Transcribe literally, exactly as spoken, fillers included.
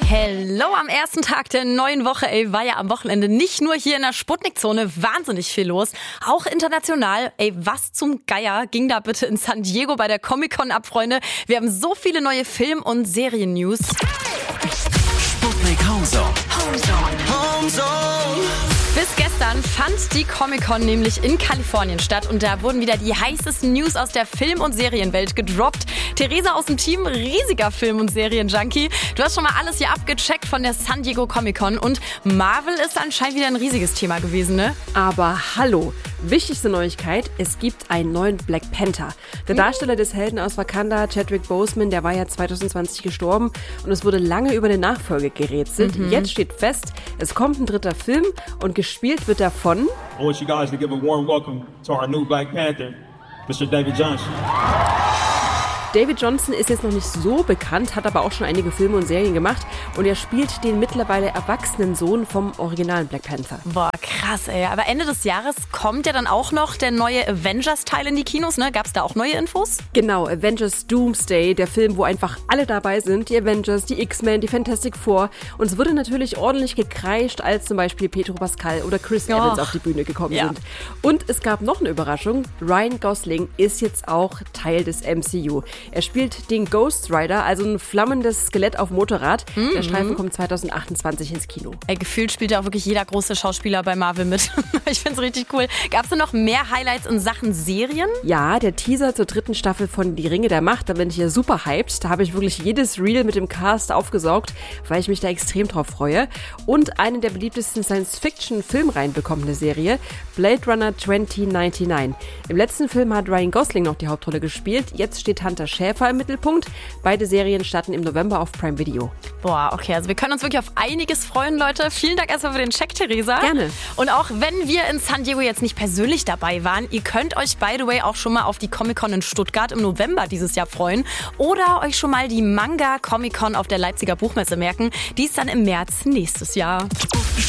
Hello am ersten Tag der neuen Woche. Ey, war ja am Wochenende nicht nur hier in der Sputnik-Zone wahnsinnig viel los, auch international. Ey, was zum Geier ging da bitte in San Diego bei der Comic-Con ab, Freunde? Wir haben so viele neue Film- und Serien-News. Sputnik Homezone. Homezone. Homezone. Bis gestern fand die Comic-Con nämlich in Kalifornien statt und da wurden wieder die heißesten News aus der Film- und Serienwelt gedroppt. Theresa aus dem Team, riesiger Film- und Serien-Junkie. Du hast schon mal alles hier abgecheckt von der San Diego Comic-Con und Marvel ist anscheinend wieder ein riesiges Thema gewesen, ne? Aber hallo, wichtigste Neuigkeit, es gibt einen neuen Black Panther. Der Darsteller des Helden aus Wakanda, Chadwick Boseman, der war ja zwanzig zwanzig gestorben und es wurde lange über eine Nachfolge gerätselt. Mhm. Jetzt steht fest, es kommt ein dritter Film und gespielt wird er von... I want you guys to give a warm welcome to our new Black Panther, Mister David Johnson. David Johnson ist jetzt noch nicht so bekannt, hat aber auch schon einige Filme und Serien gemacht und er spielt den mittlerweile erwachsenen Sohn vom originalen Black Panther. Boah, krass, ey. Aber Ende des Jahres kommt ja dann auch noch der neue Avengers-Teil in die Kinos, ne? Gab's da auch neue Infos? Genau, Avengers Doomsday, der Film, wo einfach alle dabei sind, die Avengers, die X-Men, die Fantastic Four. Und es wurde natürlich ordentlich gekreischt, als zum Beispiel Pedro Pascal oder Chris Och. Evans auf die Bühne gekommen Ja. sind. Und es gab noch eine Überraschung, Ryan Gosling ist jetzt auch Teil des M C U. Er spielt den Ghost Rider, also ein flammendes Skelett auf Motorrad. Mhm. Der Streifen kommt zwanzig achtundzwanzig ins Kino. Ey, gefühlt spielt ja auch wirklich jeder große Schauspieler bei Marvel mit. Ich find's richtig cool. Gab's denn noch mehr Highlights in Sachen Serien? Ja, der Teaser zur dritten Staffel von Die Ringe der Macht, da bin ich ja super hyped. Da habe ich wirklich jedes Reel mit dem Cast aufgesaugt, weil ich mich da extrem drauf freue. Und eine der beliebtesten Science-Fiction-Filmreihen bekommt eine Serie, Blade Runner zwanzig neunundneunzig. Im letzten Film hat Ryan Gosling noch die Hauptrolle gespielt. Jetzt steht Hunter Schäfer im Mittelpunkt. Beide Serien starten im November auf Prime Video. Boah, okay, also wir können uns wirklich auf einiges freuen, Leute. Vielen Dank erstmal für den Check, Theresa. Gerne. Und auch wenn wir in San Diego jetzt nicht persönlich dabei waren, ihr könnt euch by the way auch schon mal auf die Comic-Con in Stuttgart im November dieses Jahr freuen oder euch schon mal die Manga Comic-Con auf der Leipziger Buchmesse merken. Die ist dann im März nächstes Jahr.